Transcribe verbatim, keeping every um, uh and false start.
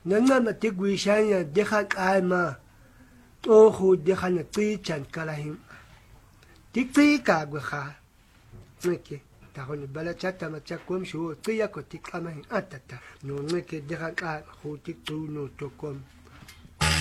nangama tigwishanya deha kaima toho deha na tichan kalahim tiktika gwaha neke tahoni bala chata machakom shu tiya ko tikama atata no neke deha ka ho tiktu no tokom